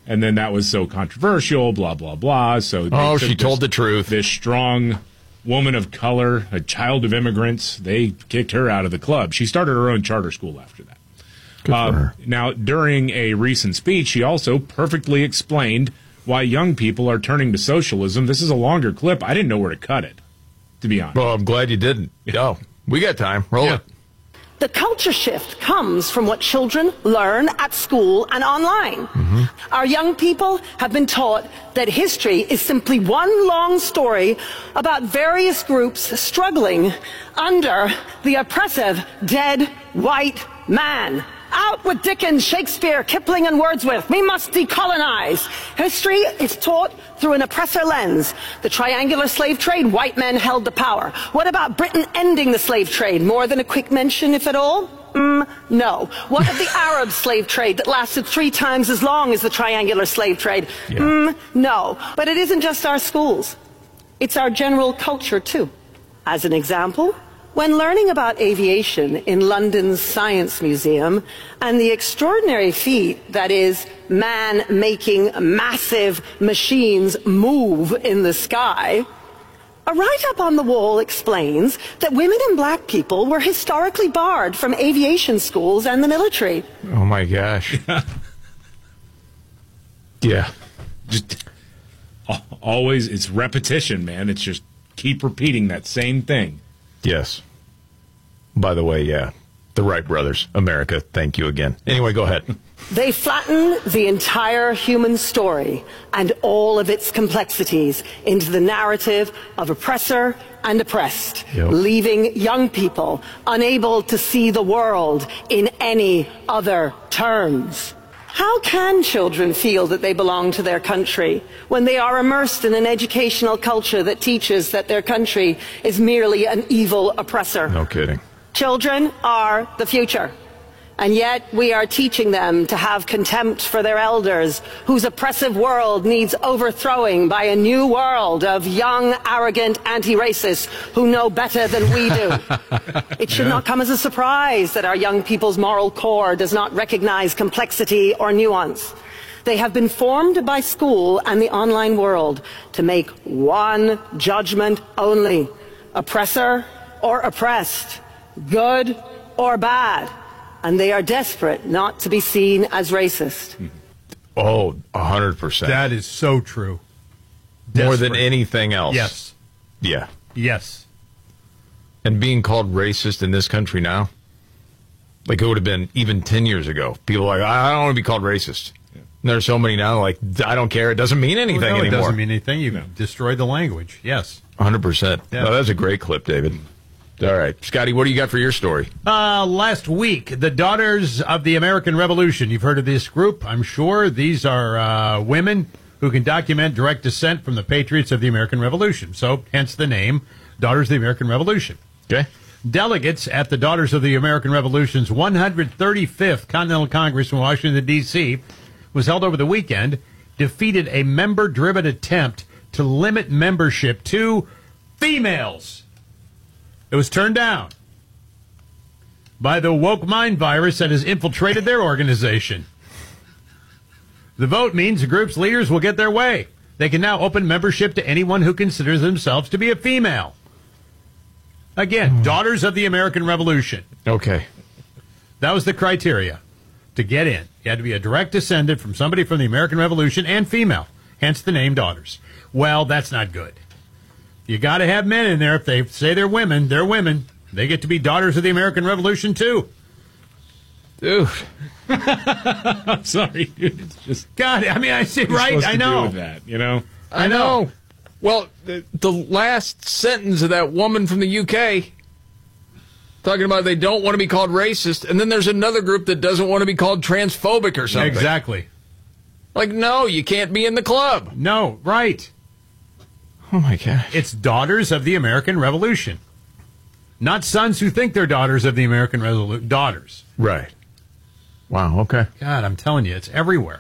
And then that was so controversial, blah, blah, blah. So she told the truth. This strong woman of color, a child of immigrants, they kicked her out of the club. She started her own charter school after that. Good for her. Now, during a recent speech, she also perfectly explained why young people are turning to socialism. This is a longer clip. I didn't know where to cut it, to be honest. Well, I'm glad you didn't. Oh, we got time. Roll it. The culture shift comes from what children learn at school and online. Our young people have been taught that history is simply one long story about various groups struggling under the oppressive dead white man. Out with Dickens, Shakespeare, Kipling, and Wordsworth. We must decolonize. History is taught through an oppressor lens. The triangular slave trade, white men held the power. What about Britain ending the slave trade? More than a quick mention, if at all? No. What of the Arab slave trade that lasted 3 times as long as the triangular slave trade? No. But it isn't just our schools. It's our general culture, too. As an example, when learning about aviation in London's Science Museum and the extraordinary feat that is man making massive machines move in the sky, a write-up on the wall explains that women and black people were historically barred from aviation schools and the military. Oh, my gosh. Yeah. Just always, it's repetition, man. It's just keep repeating that same thing. Yes. By the way, yeah. The Wright brothers. America, thank you again. Anyway, go ahead. They flatten the entire human story and all of its complexities into the narrative of oppressor and oppressed, leaving young people unable to see the world in any other terms. How can children feel that they belong to their country when they are immersed in an educational culture that teaches that their country is merely an evil oppressor? No kidding. Children are the future, and yet we are teaching them to have contempt for their elders, whose oppressive world needs overthrowing by a new world of young, arrogant anti-racists who know better than we do. It should not come as a surprise that our young people's moral core does not recognize complexity or nuance. They have been formed by school and the online world to make one judgment only: oppressor or oppressed, good or bad. And they are desperate not to be seen as racist. Oh, 100%. That is so true. More than anything else. Yes. Yeah. Yes. And being called racist in this country now, like it would have been even 10 years ago. People are like, I don't want to be called racist. Yeah. And there's so many now, like, I don't care. It doesn't mean anything anymore. It doesn't mean anything. You've destroyed the language. Yes. 100%. Yeah. Oh, that's a great clip, David. All right. Scotty, what do you got for your story? Last week, the Daughters of the American Revolution. You've heard of this group, I'm sure. These are women who can document direct descent from the patriots of the American Revolution. So, hence the name, Daughters of the American Revolution. Okay. Delegates at the Daughters of the American Revolution's 135th Continental Congress in Washington, D.C., was held over the weekend, defeated a member-driven attempt to limit membership to females. It was turned down by the woke mind virus that has infiltrated their organization. The vote means the group's leaders will get their way. They can now open membership to anyone who considers themselves to be a female. Again, Daughters of the American Revolution. Okay. That was the criteria to get in. You had to be a direct descendant from somebody from the American Revolution and female, hence the name Daughters. Well, that's not good. You got to have men in there. If they say they're women, they're women. They get to be Daughters of the American Revolution, too. Dude. I'm sorry, dude. It's just... God, I mean, I see, right? I know. With that, you know? I know. Well, the last sentence of that woman from the UK talking about they don't want to be called racist, and then there's another group that doesn't want to be called transphobic or something. Exactly. Like, no, you can't be in the club. No, right. Oh, my gosh. It's Daughters of the American Revolution. Not sons who think they're daughters of the American Revolution. Daughters. Right. Wow, okay. God, I'm telling you, it's everywhere.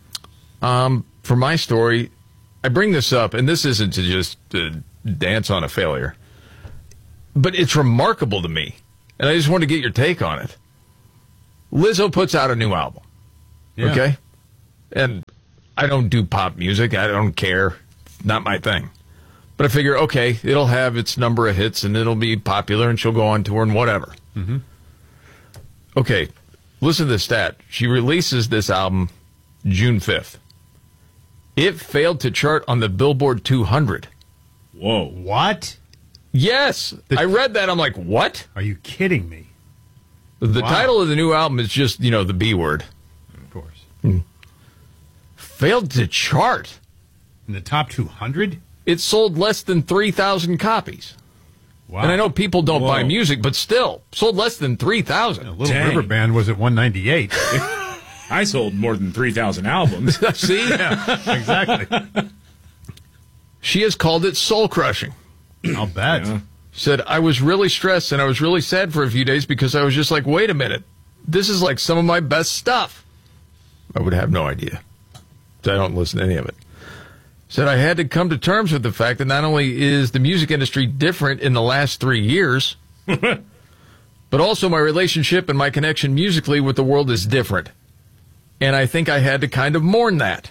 For my story, I bring this up, and this isn't to just dance on a failure, but it's remarkable to me, and I just want to get your take on it. Lizzo puts out a new album, okay? And I don't do pop music. I don't care. Not my thing. But I figure, okay, it'll have its number of hits and it'll be popular and she'll go on tour and whatever. Mm-hmm. Okay, listen to this stat. She releases this album June 5th. It failed to chart on the Billboard 200. Whoa. What? Yes. I read that. I'm like, what? Are you kidding me? The title of the new album is just, the B word. Of course. Failed to chart. In the top 200? It sold less than 3,000 copies. Wow. And I know people don't buy music, but still, sold less than 3,000. Little River Band was at 198. I sold more than 3,000 albums. See? Yeah, exactly. She has called it soul crushing. I'll bet. Yeah. Said, I was really stressed and I was really sad for a few days because I was just like, wait a minute. This is like some of my best stuff. I would have no idea. I don't listen to any of it. Said, I had to come to terms with the fact that not only is the music industry different in the last 3 years, but also my relationship and my connection musically with the world is different. And I think I had to kind of mourn that.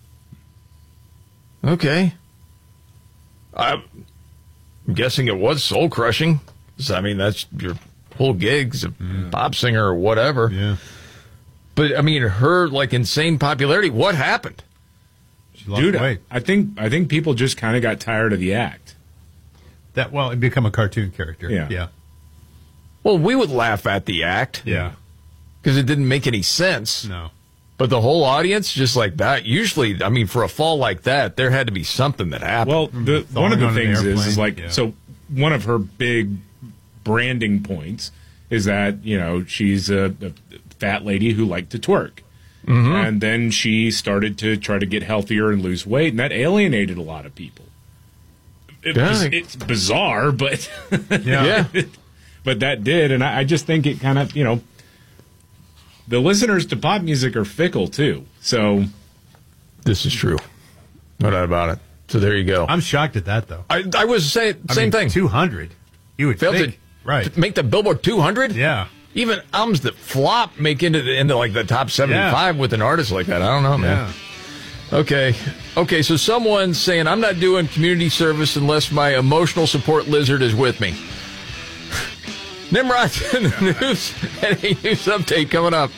Okay. I'm guessing it was soul crushing. I mean, that's your whole gig's a pop singer or whatever. Yeah. But, I mean, her, insane popularity, what happened? Dude, I think people just kind of got tired of the act. It become a cartoon character. Yeah. Well, we would laugh at the act. Yeah. Because it didn't make any sense. No. But the whole audience, just like that, usually, I mean, for a fall like that, there had to be something that happened. Well, one of the things is so one of her big branding points is that, she's a fat lady who liked to twerk. Mm-hmm. And then she started to try to get healthier and lose weight, and that alienated a lot of people. It's bizarre, but yeah. But that did, and I just think it kind of, the listeners to pop music are fickle too. So this is true, no doubt about it. So there you go. I'm shocked at that, though. I was saying same thing. 200, you would think, right? To make the Billboard 200. Yeah. Even albums that flop make into the top 75 with an artist like that. I don't know, man. Yeah. Okay, so someone's saying, I'm not doing community service unless my emotional support lizard is with me. Nimrod's in the news and a news update coming up.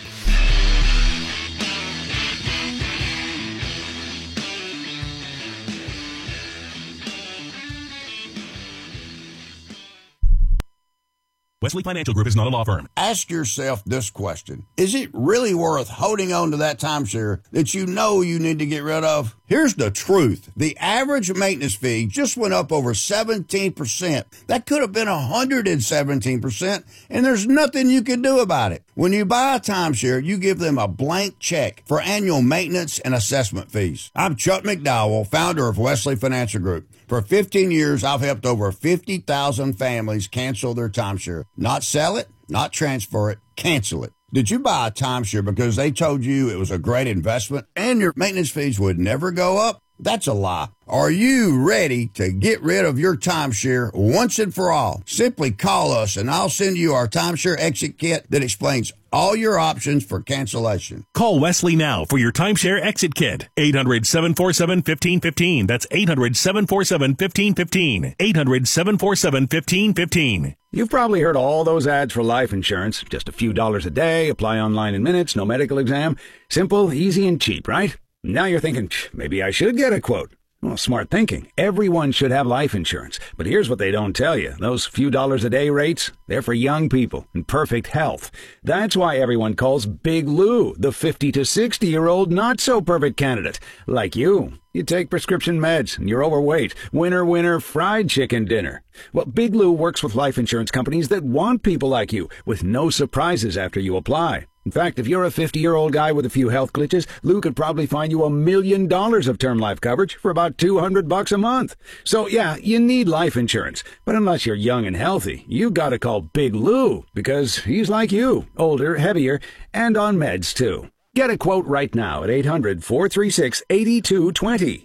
Wesley Financial Group is not a law firm. Ask yourself this question. Is it really worth holding on to that timeshare that you know you need to get rid of? Here's the truth. The average maintenance fee just went up over 17%. That could have been 117%, and there's nothing you can do about it. When you buy a timeshare, you give them a blank check for annual maintenance and assessment fees. I'm Chuck McDowell, founder of Wesley Financial Group. For 15 years, I've helped over 50,000 families cancel their timeshare. Not sell it, not transfer it, cancel it. Did you buy a timeshare because they told you it was a great investment and your maintenance fees would never go up? That's a lie. Are you ready to get rid of your timeshare once and for all? Simply call us and I'll send you our timeshare exit kit that explains all your options for cancellation. Call Wesley now for your timeshare exit kit. 800-747-1515. That's 800-747-1515. 800-747-1515. You've probably heard all those ads for life insurance. Just a few dollars a day, apply online in minutes, no medical exam. Simple, easy, and cheap, right? Now you're thinking, maybe I should get a quote. Well, smart thinking. Everyone should have life insurance. But here's what they don't tell you. Those few dollars a day rates, they're for young people in perfect health. That's why everyone calls Big Lou the 50 to 60-year-old not-so-perfect candidate. Like you. You take prescription meds and you're overweight. Winner, winner, fried chicken dinner. Well, Big Lou works with life insurance companies that want people like you with no surprises after you apply. In fact, if you're a 50-year-old guy with a few health glitches, Lou could probably find you $1 million of term life coverage for about $200 a month. So, yeah, you need life insurance. But unless you're young and healthy, you gotta call Big Lou because he's like you, older, heavier, and on meds, too. Get a quote right now at 800-436-8220,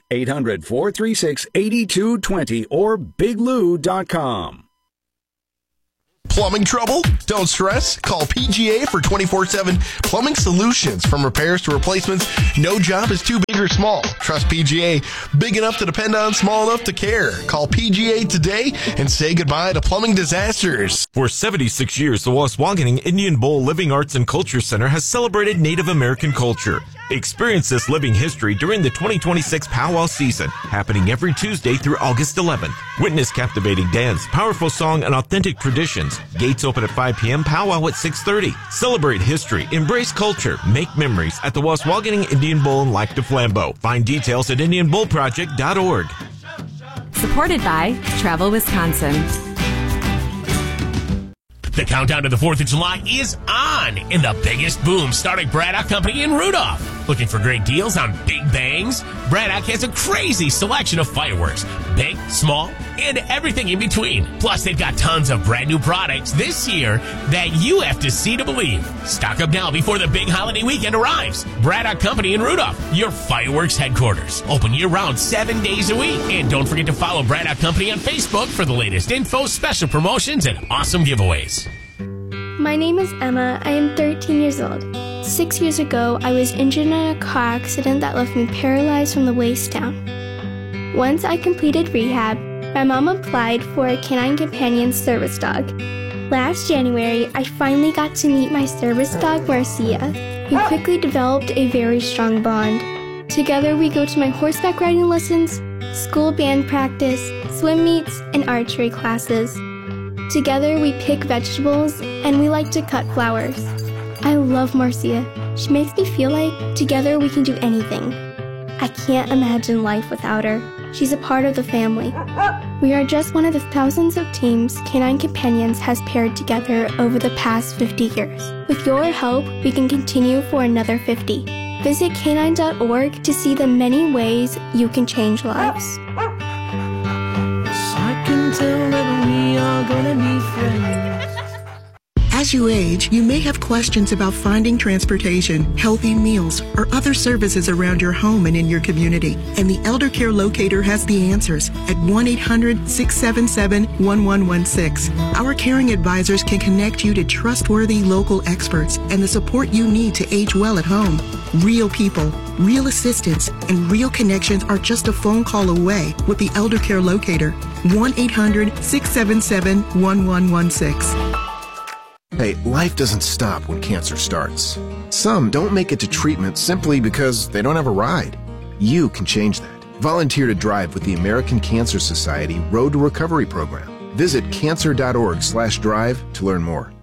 800-436-8220, or biglou.com. Plumbing trouble? Don't stress. Call PGA for 24/7 plumbing solutions. From repairs to replacements, no job is too big or small. Trust PGA. Big enough to depend on, small enough to care. Call PGA today and say goodbye to plumbing disasters. For 76 years, the Waswaganing Indian Bowl Living Arts and Culture Center has celebrated Native American culture. Experience this living history during the 2026 Powwow season, happening every Tuesday through August 11th. Witness captivating dance, powerful song, and authentic traditions. Gates open at 5 p.m., powwow at 6:30. Celebrate history, embrace culture, make memories at the Waswaganing Indian Bowl in Lac du Flambeau. Find details at IndianBowlProject.org. Supported by Travel Wisconsin. The countdown to the 4th of July is on in the biggest boom starting Braddock Company in Rudolph. Looking for great deals on big bangs? Braddock has a crazy selection of fireworks. Big, small, and everything in between. Plus, they've got tons of brand new products this year that you have to see to believe. Stock up now before the big holiday weekend arrives. Braddock Company in Rudolph, your fireworks headquarters. Open year-round 7 days a week. And don't forget to follow Braddock Company on Facebook for the latest info, special promotions, and awesome giveaways. My name is Emma. I am 13 years old. 6 years ago, I was injured in a car accident that left me paralyzed from the waist down. Once I completed rehab, my mom applied for a Canine Companion service dog. Last January, I finally got to meet my service dog, Marcia. We quickly developed a very strong bond. Together, we go to my horseback riding lessons, school band practice, swim meets, and archery classes. Together, we pick vegetables, and we like to cut flowers. I love Marcia. She makes me feel like together we can do anything. I can't imagine life without her. She's a part of the family. We are just one of the thousands of teams Canine Companions has paired together over the past 50 years. With your help, we can continue for another 50. Visit canine.org to see the many ways you can change lives. I can tell whether we are gonna be friends. As you age, you may have questions about finding transportation, healthy meals, or other services around your home and in your community. And the Elder Care Locator has the answers at 1-800-677-1116. Our caring advisors can connect you to trustworthy local experts and the support you need to age well at home. Real people, real assistance, and real connections are just a phone call away with the Elder Care Locator. 1-800-677-1116. Hey, life doesn't stop when cancer starts. Some don't make it to treatment simply because they don't have a ride. You can change that. Volunteer to drive with the American Cancer Society Road to Recovery program. Visit cancer.org/drive to learn more.